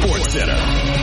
Sports Center.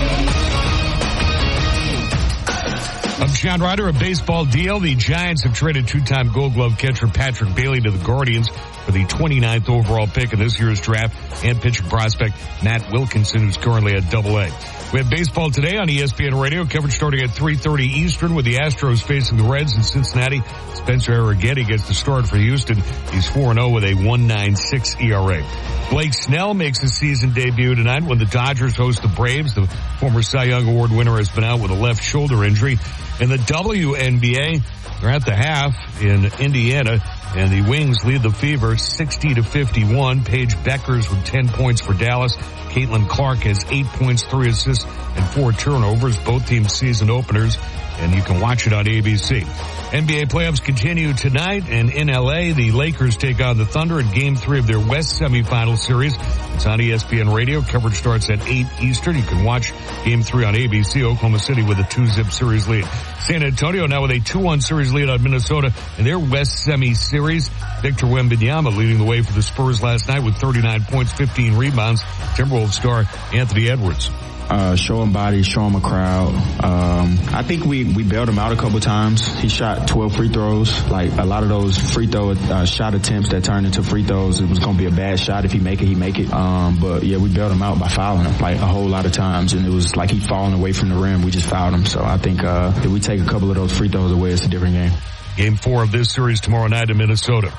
I'm John Ryder. A baseball deal. The Giants have traded two-time Gold Glove catcher Patrick Bailey to the Guardians for the 29th overall pick in this year's draft, and pitcher prospect Matt Wilkinson, who's currently at AA. We have baseball today on ESPN Radio. Coverage starting at 3:30 Eastern with the Astros facing the Reds in Cincinnati. Spencer Arrighetti gets the start for Houston. He's 4-0 with a 1.96 ERA. Blake Snell makes his season debut tonight when the Dodgers host the Braves. The former Cy Young Award winner has been out with a left shoulder injury. In the WNBA, they're at the half in Indiana, and the Wings lead the Fever 60-51. Paige Beckers with 10 points for Dallas. Caitlin Clark has 8 points, 3 assists, and 4 turnovers. Both teams season openers, and you can watch it on ABC. NBA playoffs continue tonight, and in LA, the Lakers take on the Thunder in Game 3 of their West semifinal series. It's on ESPN Radio. Coverage starts at 8 Eastern. You can watch Game 3 on ABC. Oklahoma City with a 2-zip series lead. San Antonio now with a 2-1 series lead on Minnesota in their West semi series. Victor Wembanyama leading the way for the Spurs last night with 39 points, 15 rebounds. Timberwolves star Anthony Edwards. Show him body, show him a crowd. I think we bailed him out a couple times. He shot 12 free throws. Like a lot of those free throw shot attempts that turned into free throws, it was going to be a bad shot. If he make it, he make it. But yeah, we bailed him out by fouling him like a whole lot of times, and it was like he falling away from the rim. We just fouled him. So I think if we take a couple of those free throws away, it's a different game. Game 4 of this series tomorrow night in Minnesota.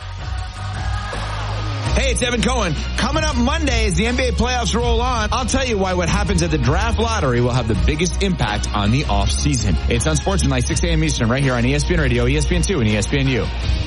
Hey, it's Evan Cohen. Coming up Monday as the NBA playoffs roll on, I'll tell you why what happens at the draft lottery will have the biggest impact on the offseason. It's on Sportsman, 6 a.m. Eastern, right here on ESPN Radio, ESPN2, and ESPNU.